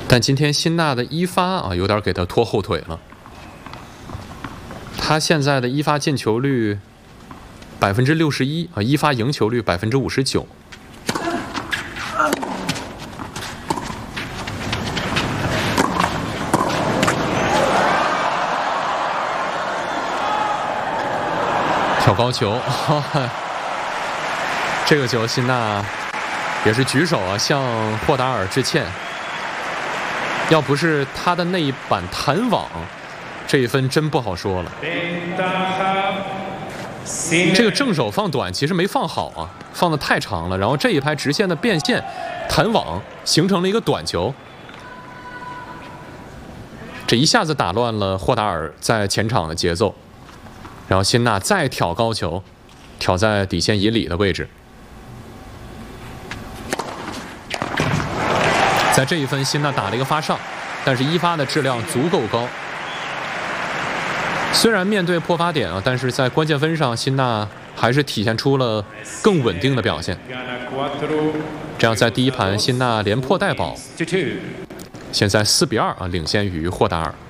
但今天辛纳的一发啊，有点给他拖后腿了。他现在的一发进球率61%啊，一发赢球率59%。挑高球，这个球辛纳也是举手啊，向霍达尔致歉。要不是他的那一板弹网，这一分真不好说了。这个正手放短，其实没放好啊，放得太长了。然后这一拍直线的变线弹网，形成了一个短球。这一下子打乱了霍达尔在前场的节奏。然后辛纳再挑高球，挑在底线以里的位置。在这一分，辛纳打了一个发上，但是一发的质量足够高。虽然面对破发点啊，但是在关键分上，辛纳还是体现出了更稳定的表现。这样在第一盘，辛纳连破带保，现在4-2啊，领先于霍达尔。